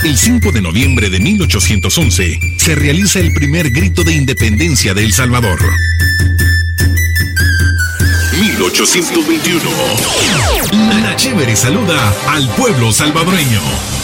El 5 de noviembre de 1811 se realiza el primer grito de independencia de El Salvador. 1821. La Chévere saluda al pueblo salvadoreño.